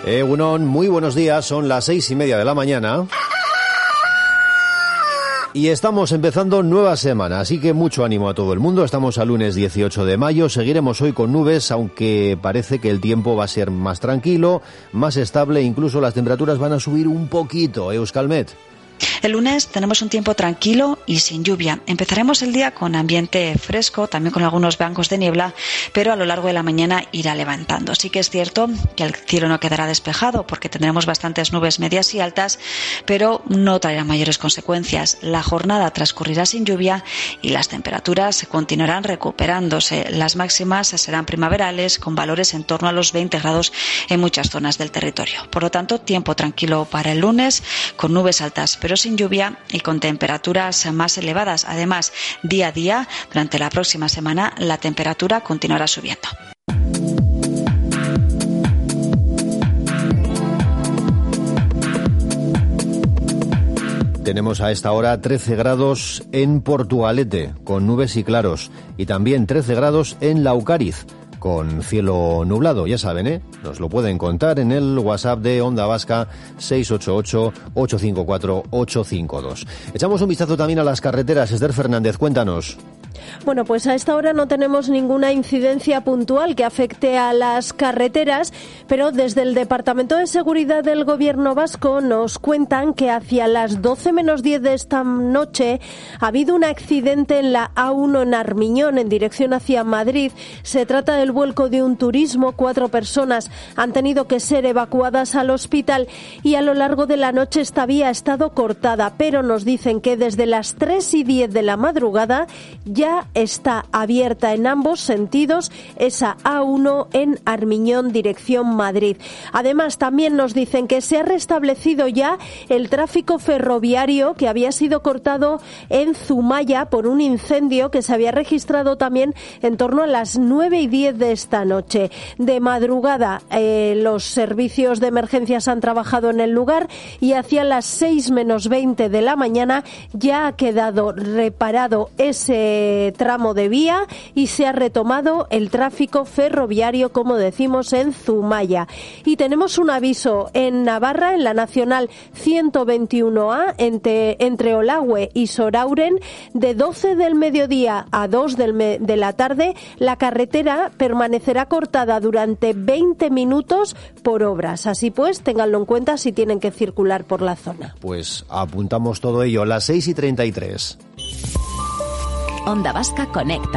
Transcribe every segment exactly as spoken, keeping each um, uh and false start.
Egunon, muy buenos días, son las seis y media de la mañana. Y estamos empezando nueva semana, así que mucho ánimo a todo el mundo. Estamos a lunes dieciocho de mayo, seguiremos hoy con nubes, aunque parece que el tiempo va a ser más tranquilo, más estable, incluso las temperaturas van a subir un poquito, Euskalmet. El lunes tenemos un tiempo tranquilo y sin lluvia. Empezaremos el día con ambiente fresco, también con algunos bancos de niebla, pero a lo largo de la mañana irá levantando. Sí que es cierto que el cielo no quedará despejado porque tendremos bastantes nubes medias y altas, pero no traerá mayores consecuencias. La jornada transcurrirá sin lluvia y las temperaturas continuarán recuperándose. Las máximas serán primaverales con valores en torno a los veinte grados en muchas zonas del territorio. Por lo tanto, tiempo tranquilo para el lunes, con nubes altas pero sin lluvia y con temperaturas más elevadas. Además, día a día, durante la próxima semana, la temperatura continuará subiendo. Tenemos a esta hora trece grados en Portugalete, con nubes y claros, y también trece grados en Laucariz, con cielo nublado. Ya saben, ¿eh? Nos lo pueden contar en el WhatsApp de Onda Vasca seis ocho ocho, ocho cinco cuatro, ocho cinco dos. Echamos un vistazo también a las carreteras. Esther Fernández, cuéntanos. Bueno, pues a esta hora no tenemos ninguna incidencia puntual que afecte a las carreteras, pero desde el Departamento de Seguridad del Gobierno vasco nos cuentan que hacia las doce menos diez de esta noche ha habido un accidente en la A uno en Armiñón, en dirección hacia Madrid. Se trata del vuelco de un turismo. Cuatro personas han tenido que ser evacuadas al hospital y a lo largo de la noche esta vía ha estado cortada, pero nos dicen que desde las tres y diez de la madrugada ya está abierta en ambos sentidos esa A uno en Armiñón, dirección Madrid. Además, también nos dicen que se ha restablecido ya el tráfico ferroviario que había sido cortado en Zumaya por un incendio que se había registrado también en torno a las nueve y diez de esta noche. De madrugada, eh, los servicios de emergencias han trabajado en el lugar y hacia las seis menos veinte de la mañana ya ha quedado reparado ese tramo de vía y se ha retomado el tráfico ferroviario, como decimos, en Zumaya. Y tenemos un aviso en Navarra, en la Nacional ciento veintiuno A, entre, entre Olagüe y Sorauren, de doce del mediodía a dos del me, de la tarde, la carretera permanecerá cortada durante veinte minutos por obras. Así pues, ténganlo en cuenta si tienen que circular por la zona. Pues apuntamos todo ello, las seis y treinta y tres. Onda Vasca Conecta.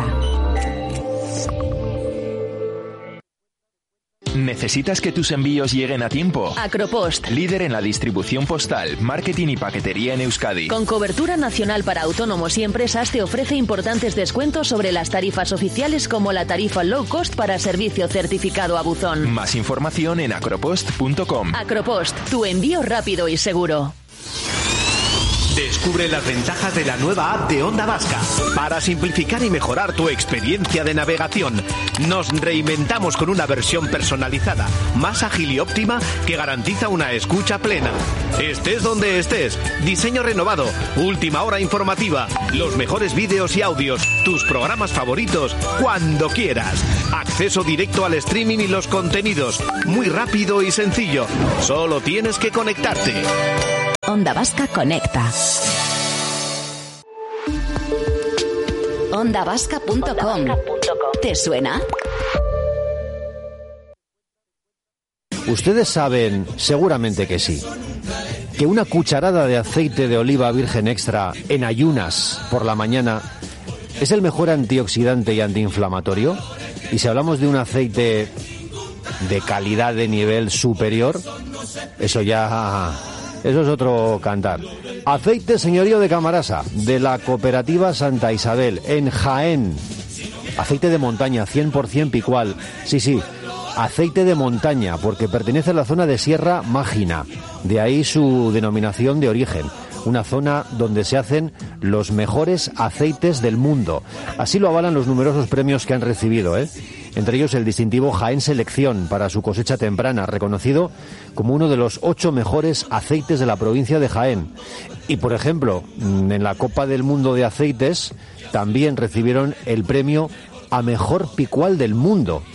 ¿Necesitas que tus envíos lleguen a tiempo? Acropost, líder en la distribución postal, marketing y paquetería en Euskadi. Con cobertura nacional para autónomos y empresas, te ofrece importantes descuentos sobre las tarifas oficiales, como la tarifa low cost para servicio certificado a buzón. Más información en acropost punto com. Acropost, tu envío rápido y seguro. Descubre las ventajas de la nueva app de Onda Vasca. Para simplificar y mejorar tu experiencia de navegación, nos reinventamos con una versión personalizada, más ágil y óptima, que garantiza una escucha plena. Estés donde estés, diseño renovado, última hora informativa, los mejores vídeos y audios, tus programas favoritos, cuando quieras. Acceso directo al streaming y los contenidos, muy rápido y sencillo. Solo tienes que conectarte. Onda Vasca Conecta. onda vasca punto com. ¿Te suena? Ustedes saben, seguramente que sí, que una cucharada de aceite de oliva virgen extra en ayunas por la mañana es el mejor antioxidante y antiinflamatorio. Y si hablamos de un aceite de calidad de nivel superior, eso ya... eso es otro cantar. Aceite Señorío de Camarasa, de la cooperativa Santa Isabel, en Jaén. Aceite de montaña, cien por ciento picual. Sí, sí, aceite de montaña, porque pertenece a la zona de Sierra Mágina. De ahí su denominación de origen. Una zona donde se hacen los mejores aceites del mundo. Así lo avalan los numerosos premios que han recibido, ¿eh? Entre ellos el distintivo Jaén Selección para su cosecha temprana, reconocido como uno de los ocho mejores aceites de la provincia de Jaén. Y, por ejemplo, en la Copa del Mundo de Aceites también recibieron el premio a mejor picual del mundo.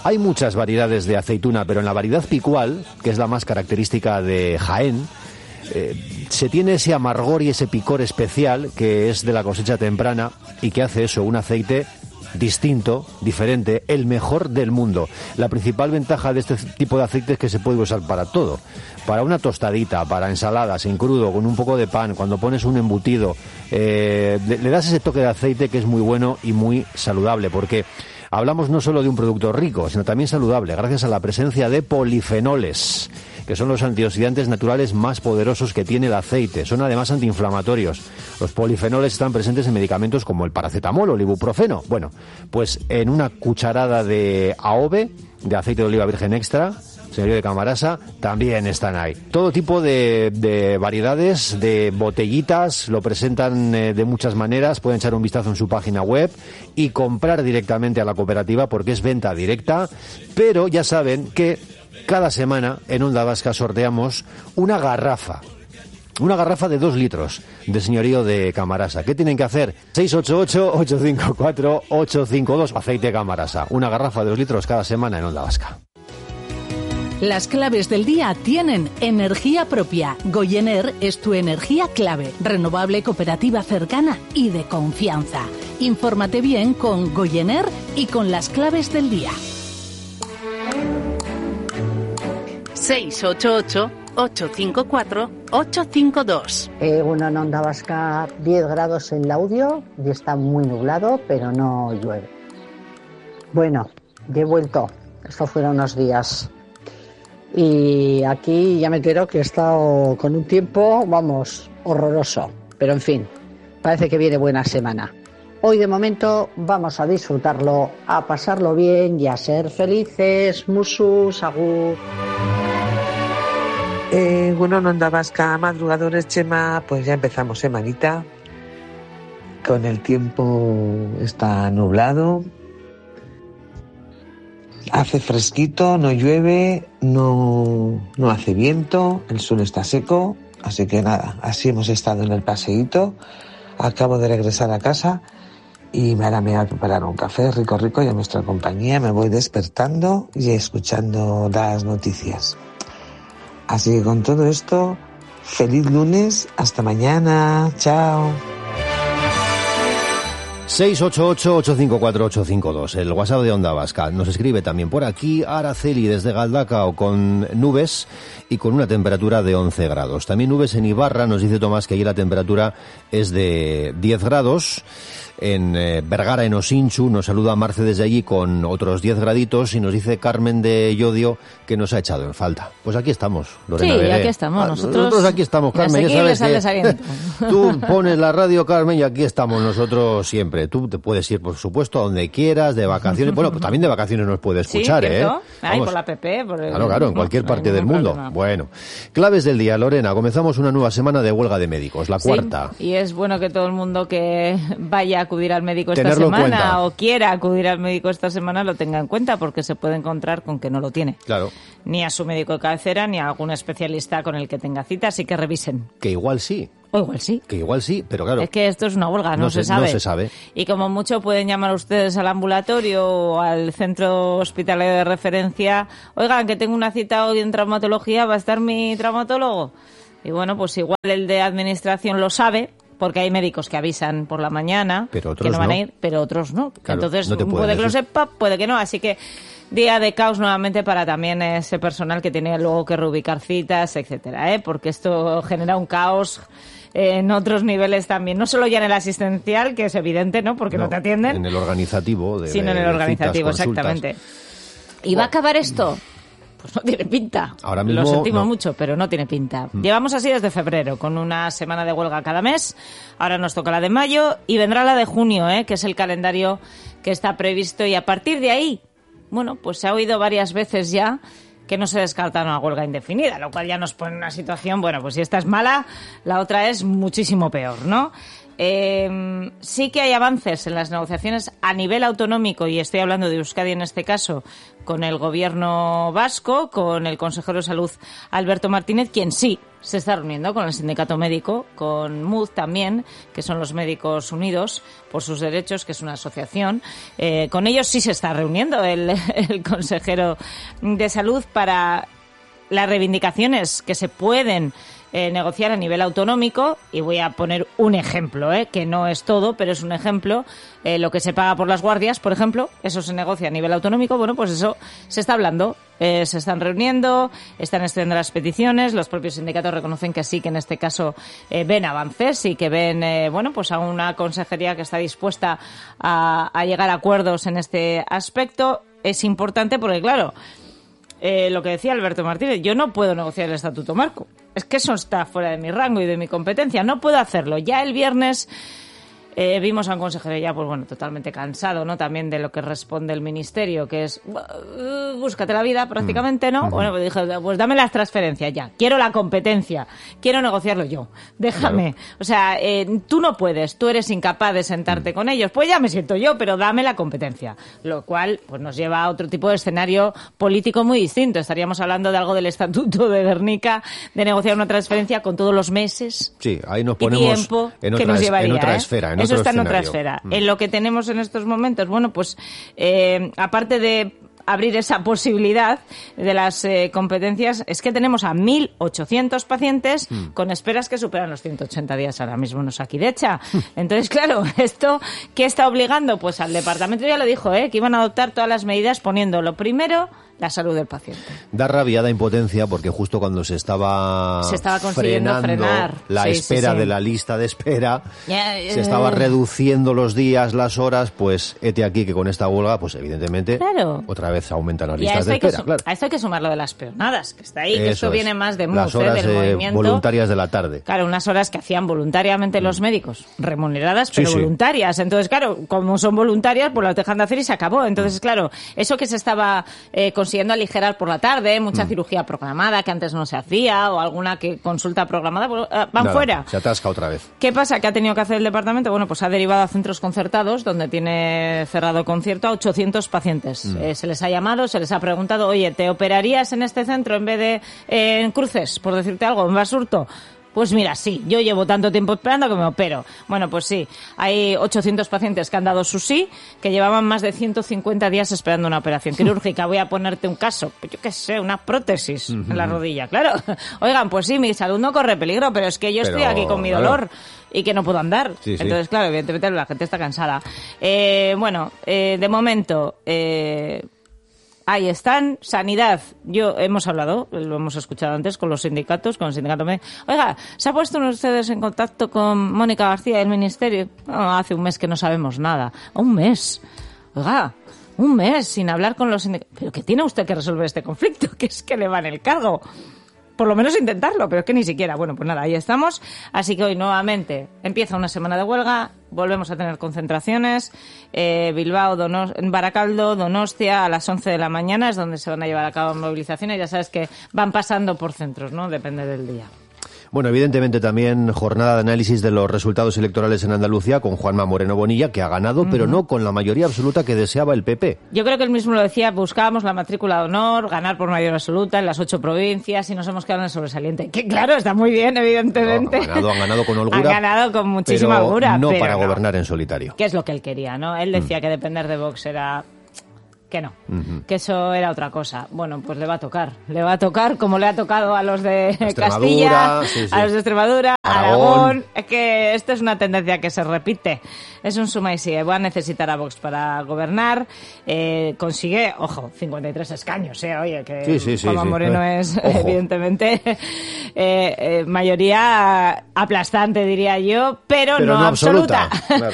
Hay muchas variedades de aceituna, pero en la variedad picual, que es la más característica de Jaén, eh, se tiene ese amargor y ese picor especial que es de la cosecha temprana y que hace eso, un aceite distinto, diferente, el mejor del mundo. La principal ventaja de este tipo de aceite es que se puede usar para todo. Para una tostadita, para ensaladas, en crudo, con un poco de pan, cuando pones un embutido, eh, le, le das ese toque de aceite que es muy bueno y muy saludable, porque hablamos no solo de un producto rico, sino también saludable, gracias a la presencia de polifenoles, que son los antioxidantes naturales más poderosos que tiene el aceite. Son además antiinflamatorios. Los polifenoles están presentes en medicamentos como el paracetamol o el ibuprofeno. Bueno, pues en una cucharada de A O V E, de aceite de oliva virgen extra, señorío de Camarasa, también están ahí. Todo tipo de, de variedades, de botellitas, lo presentan eh, de muchas maneras. Pueden echar un vistazo en su página web y comprar directamente a la cooperativa porque es venta directa. Pero ya saben que cada semana en Onda Vasca sorteamos una garrafa. Una garrafa de dos litros de señorío de Camarasa. ¿Qué tienen que hacer? seis ocho ocho, ocho cinco cuatro, ocho cinco dos, aceite Camarasa. Una garrafa de dos litros cada semana en Onda Vasca. Las claves del día tienen energía propia. Goyener es tu energía clave, renovable, cooperativa cercana y de confianza. Infórmate bien con Goyener y con las claves del día. seis ocho ocho, ocho cinco cuatro, ocho cinco dos. Eh, bueno, en Onda Vasca diez grados en Laudio y está muy nublado, pero no llueve. Bueno, ya he vuelto. Esto fueron unos días. Y aquí ya me entero que he estado con un tiempo, vamos, horroroso. Pero en fin, parece que viene buena semana. Hoy de momento vamos a disfrutarlo, a pasarlo bien y a ser felices. Musus, agur. Eh, bueno, en Onda Vasca, madrugadores, Chema, pues ya empezamos semanita. Con el tiempo está nublado. Hace fresquito, no llueve, no, no hace viento, el suelo está seco, así que nada, así hemos estado en el paseíto. Acabo de regresar a casa y ahora me voy a preparar un café rico rico y a nuestra compañía me voy despertando y escuchando las noticias. Así que con todo esto, feliz lunes, hasta mañana, chao. seis ocho ocho, ocho cinco cuatro, ocho cinco dos, el WhatsApp de Onda Vasca. Nos escribe también por aquí Araceli desde Galdacao con nubes y con una temperatura de once grados. También nubes en Ibarra, nos dice Tomás que allí la temperatura es de diez grados. En eh, Vergara, en Osinchu, nos saluda Marce desde allí con otros diez graditos y nos dice Carmen de Llodio que nos ha echado en falta. Pues aquí estamos, Lorena. Sí, Bebé. aquí estamos. Ah, nosotros, nosotros aquí estamos, Carmen. Ya sabes que tú pones la radio, Carmen, y aquí estamos nosotros siempre. Tú te puedes ir, por supuesto, a donde quieras, de vacaciones. Bueno, pues también de vacaciones nos puedes escuchar, sí, ¿eh? Ahí por la P P. Por el... Claro, claro, en cualquier no, parte no del mundo. problema. Bueno, claves del día, Lorena. Comenzamos una nueva semana de huelga de médicos, la cuarta. Sí, y es bueno que todo el mundo que vaya a acudir al médico esta Tenerlo semana o quiera acudir al médico esta semana lo tenga en cuenta, porque se puede encontrar con que no lo tiene. Claro. Ni a su médico de cabecera ni a algún especialista con el que tenga cita, así que revisen. Que igual sí. O igual sí. Que igual sí, pero claro. Es que esto es una huelga, no, no se, se sabe. No se sabe. Y como mucho pueden llamar ustedes al ambulatorio o al centro hospitalario de referencia. Oigan, que tengo una cita hoy en traumatología, ¿va a estar mi traumatólogo? Y bueno, pues igual el de administración lo sabe, porque hay médicos que avisan por la mañana pero otros que no van no. a ir, pero otros no. Claro, Entonces no te puede que decir. lo sepa, puede que no. Así que día de caos nuevamente para también ese personal que tiene luego que reubicar citas, etcétera, ¿eh? Porque esto genera un caos en otros niveles también, no solo ya en el asistencial, que es evidente, ¿no? Porque no, no te atienden. En el organizativo. De, sino en el de organizativo, citas, exactamente. ¿Y va a acabar esto? Pues no tiene pinta. Ahora mismo, lo sentimos no. mucho, pero no tiene pinta. Mm. Llevamos así desde febrero, con una semana de huelga cada mes. Ahora nos toca la de mayo y vendrá la de junio, ¿eh? Que es el calendario que está previsto. Y a partir de ahí, bueno, pues se ha oído varias veces ya que no se descarta una huelga indefinida, lo cual ya nos pone en una situación, bueno, pues si esta es mala, la otra es muchísimo peor, ¿no? eh, sí que hay avances en las negociaciones a nivel autonómico, y estoy hablando de Euskadi en este caso, con el gobierno vasco, con el consejero de Salud Alberto Martínez, quien sí se está reuniendo con el sindicato médico, con M U D también, que son los Médicos Unidos por sus Derechos, que es una asociación. Eh, con ellos sí se está reuniendo el, el consejero de Salud para las reivindicaciones que se pueden eh, negociar a nivel autonómico, y voy a poner un ejemplo, eh, que no es todo, pero es un ejemplo. Eh, lo que se paga por las guardias, por ejemplo, eso se negocia a nivel autonómico. Bueno, pues eso se está hablando, eh, se están reuniendo, están estudiando las peticiones, los propios sindicatos reconocen que sí, que en este caso eh, ven avances y que ven, eh, bueno, pues a una consejería que está dispuesta a, a llegar a acuerdos en este aspecto. Es importante porque, claro, Eh, lo que decía Alberto Martínez, yo no puedo negociar el Estatuto Marco. Es que eso está fuera de mi rango y de mi competencia. No puedo hacerlo. Ya el viernes eh, vimos a un consejero ya, pues bueno, totalmente cansado, ¿no? También de lo que responde el ministerio, que es uh, búscate la vida prácticamente, ¿no? Mm. Bueno, pues dije, pues dame las transferencias ya. Quiero la competencia. Quiero negociarlo yo. Déjame. Claro. O sea, eh, tú no puedes. Tú eres incapaz de sentarte mm. con ellos. Pues ya me siento yo, pero dame la competencia. Lo cual, pues nos lleva a otro tipo de escenario político muy distinto. Estaríamos hablando de algo del Estatuto de Guernica, de negociar una transferencia con todos los meses. Sí, ahí nos ponemos tiempo en otra, que nos llevaría, en otra ¿eh? esfera. En Eso otro está escenario. en otra esfera. Mm. En lo que tenemos en estos momentos, bueno, pues eh, aparte de abrir esa posibilidad de las eh, competencias, es que tenemos a mil ochocientos pacientes mm. con esperas que superan los ciento ochenta días ahora mismo en Osakidecha. Entonces, claro, ¿esto qué está obligando? Pues al departamento ya lo dijo, ¿eh? que iban a adoptar todas las medidas poniendo lo primero, la salud del paciente. Da rabia, da impotencia, porque justo cuando se estaba, se estaba consiguiendo frenando frenar la sí, espera sí, sí. de la lista de espera, ya, eh, se estaba reduciendo los días, las horas, pues hete aquí que con esta huelga, pues evidentemente, claro. otra vez aumentan las y listas de espera. Claro. A esto hay que sumar lo de las peonadas, que está ahí, Eso que esto es. viene más de M U Las D, horas ¿eh? del eh, movimiento. voluntarias de la tarde. Claro, unas horas que hacían voluntariamente mm. los médicos, remuneradas, pero sí, sí. voluntarias. Entonces, claro, como son voluntarias, pues las dejan de hacer y se acabó. Entonces, claro, eso que se estaba eh, consiguiendo aligerar por la tarde, mucha mm. cirugía programada que antes no se hacía, o alguna que consulta programada, pues, uh, van Nada, fuera. Se atasca otra vez. ¿Qué pasa? ¿Qué ha tenido que hacer el departamento? Bueno, pues ha derivado a centros concertados, donde tiene cerrado concierto a ochocientos pacientes. Mm. Eh, se les ha llamado, se les ha preguntado, oye, ¿te operarías en este centro en vez de eh, en Cruces, por decirte algo, en Basurto? Pues mira, sí, yo llevo tanto tiempo esperando que me opero. Bueno, pues sí, hay ochocientos pacientes que han dado su sí, que llevaban más de ciento cincuenta días esperando una operación quirúrgica. Voy a ponerte un caso, pues yo qué sé, una prótesis uh-huh. en la rodilla, claro. Oigan, pues sí, mi salud no corre peligro, pero es que yo pero, estoy aquí con mi dolor. Claro. Y que no puedo andar. Sí, sí. Entonces, claro, evidentemente la gente está cansada. Eh, bueno, eh, de momento... Eh, Ahí están, sanidad. Yo hemos hablado, lo hemos escuchado antes con los sindicatos, con el sindicato médico. Oiga, ¿se ha puesto ustedes en contacto con Mónica García del Ministerio? No, hace un mes que no sabemos nada. Un mes. Oiga, un mes sin hablar con los sindicatos. Pero que tiene usted que resolver este conflicto, que es que le va en el cargo. Por lo menos intentarlo, pero es que ni siquiera. Bueno, pues nada, ahí estamos. Así que hoy nuevamente empieza una semana de huelga, volvemos a tener concentraciones. Eh, Bilbao, Donos- Baracaldo, Donostia, a las once de la mañana es donde se van a llevar a cabo movilizaciones. Ya sabes que van pasando por centros, ¿no? Depende del día. Bueno, evidentemente también jornada de análisis de los resultados electorales en Andalucía con Juanma Moreno Bonilla, que ha ganado, uh-huh. pero no con la mayoría absoluta que deseaba el P P. Yo creo que él mismo lo decía, buscábamos la matrícula de honor, ganar por mayoría absoluta en las ocho provincias y nos hemos quedado en el sobresaliente. Que claro, está muy bien, evidentemente. No, han ganado, han ganado con holgura. Han ganado con muchísima pero holgura. No pero para no. gobernar en solitario. Que es lo que él quería, ¿no? Él decía mm. que depender de Vox era... que no, uh-huh. que eso era otra cosa. Bueno, pues le va a tocar, le va a tocar como le ha tocado a los de Castilla, sí, sí. a los de Extremadura, Aragón. Aragón. Es que esto es una tendencia que se repite. Es un suma y sigue. Va a necesitar a Vox para gobernar. Eh, consigue, ojo, cincuenta y tres escaños, ¿eh? Oye, que sí, sí, sí, Juanma sí. Moreno eh. es, ojo. evidentemente, eh, eh, mayoría aplastante, diría yo, pero, pero no, no absoluta. absoluta. Claro.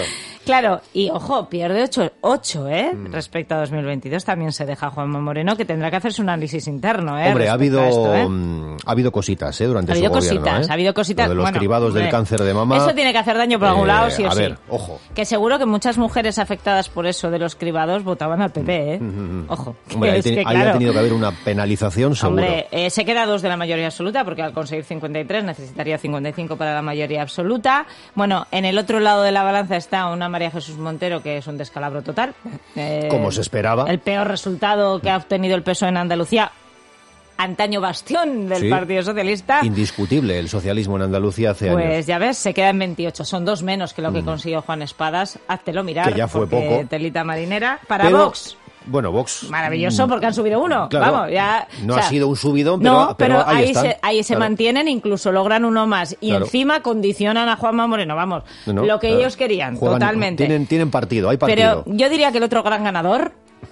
Claro, y ojo, pierde ocho, ¿eh? Mm. Respecto a dos mil veintidós también se deja Juanma Moreno, que tendrá que hacerse un análisis interno, ¿eh? Hombre, ha habido, esto, ¿eh? ha habido cositas, ¿eh? Durante ha su habido gobierno, cositas, ¿eh? ha habido cositas. Lo de los bueno, cribados hombre, del cáncer de mama. Eso tiene que hacer daño por algún eh, lado, sí o a sí. ver, ojo. Que seguro que muchas mujeres afectadas por eso de los cribados votaban al P P, ¿eh? Mm. Ojo. Hombre, ahí, es ten, que, ahí claro, ha tenido que haber una penalización, seguro. Hombre, eh, se queda dos de la mayoría absoluta, porque al conseguir cincuenta y tres necesitaría cincuenta y cinco para la mayoría absoluta. Bueno, en el otro lado de la balanza está una María Jesús Montero, que es un descalabro total. Eh, Como se esperaba. El peor resultado que ha obtenido el P S O E en Andalucía, antaño bastión del sí, Partido Socialista. Indiscutible el socialismo en Andalucía hace pues, años. Pues ya ves, se queda en veintiocho. Son dos menos que lo que mm. consiguió Juan Espadas. Háztelo mirar. Que ya fue poco. Telita marinera. Para Pero, Vox. Bueno, Vox. Maravilloso, porque han subido uno. Claro, Vamos, ya. No o sea, ha sido un subidón, pero, no, pero, pero ahí, ahí están. se, ahí se claro. mantienen, incluso logran uno más. Y claro. encima condicionan a Juanma Moreno. Vamos, no, no, lo que claro. ellos querían, Juegan, totalmente. Tienen, tienen partido, hay partido. Pero yo diría que el otro gran ganador.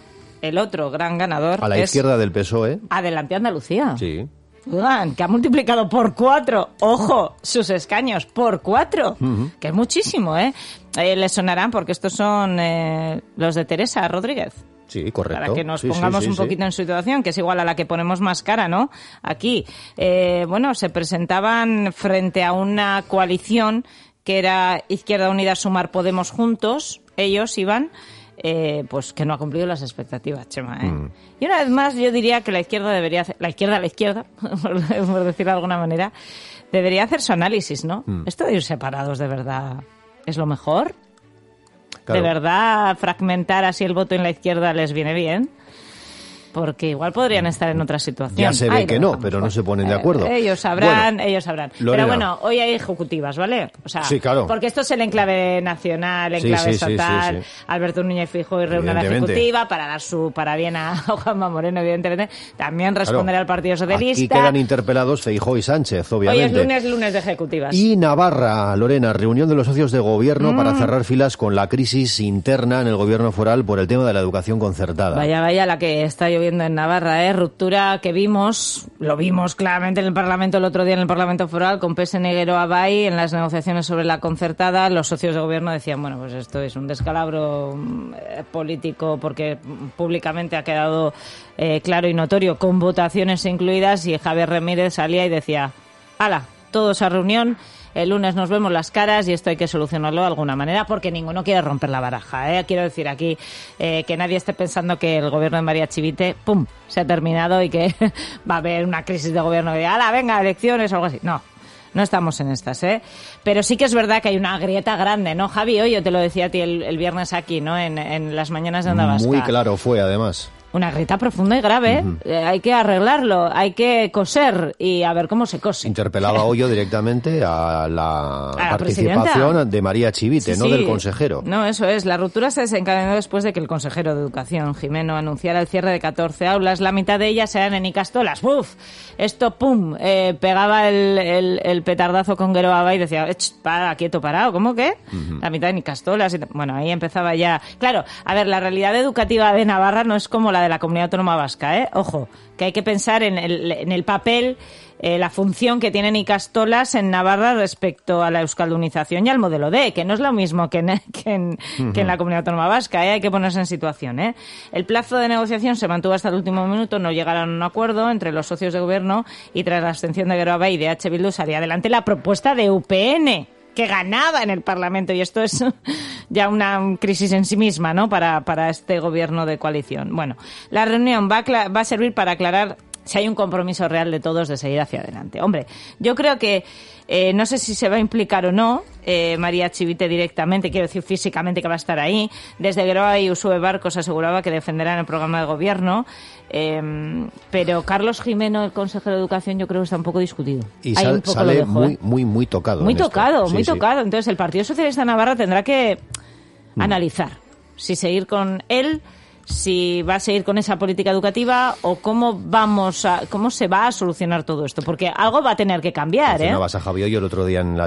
El otro gran ganador. A la es izquierda del P S O E. Adelante Andalucía. Sí. Oigan, que ha multiplicado por cuatro, ojo, sus escaños, por cuatro, uh-huh. que es muchísimo, ¿eh? eh les sonarán porque estos son eh, los de Teresa Rodríguez. Sí, correcto. Para que nos sí, pongamos sí, sí, un poquito sí. en situación, que es igual a la que ponemos más cara, ¿no? Aquí, eh, bueno, se presentaban frente a una coalición que era Izquierda Unida, Sumar, Podemos juntos, ellos iban... Eh, pues que no ha cumplido las expectativas, Chema, ¿eh? Mm. Y una vez más yo diría que la izquierda debería hacer, la izquierda, la izquierda, por decirlo de alguna manera, debería hacer su análisis, ¿no? Mm. Esto de ir separados, ¿de verdad es lo mejor? Claro. ¿De verdad fragmentar así el voto en la izquierda les viene bien? Porque igual podrían estar en otra situación. Ya se ve Ay, que no, pero no se ponen de acuerdo. Eh, ellos sabrán, bueno, ellos sabrán. Lorena. Pero bueno, hoy hay ejecutivas, ¿vale? O sea, sí, claro. Porque esto es el enclave nacional, enclave sí, sí, estatal. Sí, sí, sí. Alberto Núñez Feijóo y reúne la ejecutiva para dar su para bien a Juanma Moreno, evidentemente. También responderá claro. al Partido Socialista. Aquí quedan interpelados Feijóo y Sánchez, obviamente. Hoy es lunes, lunes de ejecutivas. Y Navarra, Lorena, reunión de los socios de gobierno mm. para cerrar filas con la crisis interna en el gobierno foral por el tema de la educación concertada. Vaya, vaya la que está lloviendo en Navarra, ¿eh? Ruptura que vimos, lo vimos claramente en el Parlamento el otro día, en el Parlamento Foral, con P S N y Abay en las negociaciones sobre la concertada. Los socios de gobierno decían, bueno, pues esto es un descalabro eh, político porque públicamente ha quedado eh, claro y notorio, con votaciones incluidas, y Javier Ramírez salía y decía, ¡hala! Todos a reunión. El lunes nos vemos las caras y esto hay que solucionarlo de alguna manera porque ninguno quiere romper la baraja, ¿eh? Quiero decir aquí eh, que nadie esté pensando que el gobierno de María Chivite, ¡pum!, se ha terminado y que va a haber una crisis de gobierno de ¡hala, venga, elecciones! o algo así. No, no estamos en estas, ¿eh? Pero sí que es verdad que hay una grieta grande, ¿no, Javi? Hoy yo te lo decía a ti el, el viernes aquí, ¿no? En, en las mañanas de Onda Vasca. Muy claro fue, además. Una grieta profunda y grave, uh-huh. eh, hay que arreglarlo, hay que coser y a ver cómo se cose. Interpelaba hoy yo directamente a la, a la participación presidenta. de María Chivite, sí, no sí. del consejero. No, eso es. La ruptura se desencadenó después de que el consejero de Educación, Jimeno, anunciara el cierre de catorce aulas. La mitad de ellas eran en Icastolas. ¡Uf! Esto, pum, eh, pegaba el, el, el petardazo con Gueroaba y decía, para, quieto, parado, ¿cómo que? Uh-huh. La mitad en Icastolas. Y bueno, ahí empezaba ya. Claro, a ver, la realidad educativa de Navarra no es como la de la Comunidad Autónoma Vasca, ¿eh? Ojo, que hay que pensar en el, en el papel, eh, la función que tienen Icastolas en Navarra respecto a la euskaldunización y al modelo D, que no es lo mismo que en, que en, uh-huh. que en la Comunidad Autónoma Vasca, ¿eh? Hay que ponerse en situación, ¿eh? El plazo de negociación se mantuvo hasta el último minuto, no llegaron a un acuerdo entre los socios de gobierno y tras la abstención de Geroa y de H. Bildu salía adelante la propuesta de U P N, que ganaba en el Parlamento, y esto es ya una crisis en sí misma, ¿no?, para, para este gobierno de coalición. Bueno, la reunión va a, va a servir para aclarar si hay un compromiso real de todos de seguir hacia adelante. Hombre, yo creo que, eh, no sé si se va a implicar o no eh, María Chivite directamente, quiero decir físicamente que va a estar ahí. Desde Geroa y Usue Barcos aseguraba que defenderán el programa de gobierno, eh, pero Carlos Jimeno, el consejero de Educación, yo creo que está un poco discutido. Y sal, un poco sale dejo, muy, ¿eh? muy, muy tocado. Muy tocado, sí, muy sí. tocado. Entonces el Partido Socialista de Navarra tendrá que mm. analizar si seguir con él, si va a seguir con esa política educativa o cómo vamos a, cómo se va a solucionar todo esto, porque algo va a tener que cambiar, ¿eh? Mencionabas a Javier yo el otro día en la